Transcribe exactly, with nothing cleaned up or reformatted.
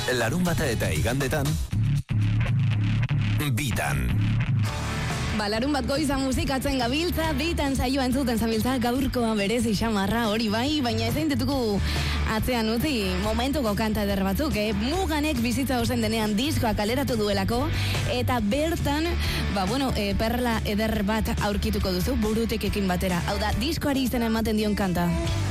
larunbata eta igandetan, bitan. Ba, larun bat goizan musikatzen gabiltza, bitan saioa entzuten zabiltza, gaurkoa berezi xamarra hori bai, baina ezein ditugu atzean utzi momentuko kanta eder batzuk, eh? Muganek bizitza ozen denean diskoa kaleratu duelako, eta bertan, ba, bueno, e, perla eder bat aurkituko duzu burutekekin batera. Hau da, diskoari izena ematen dion kanta.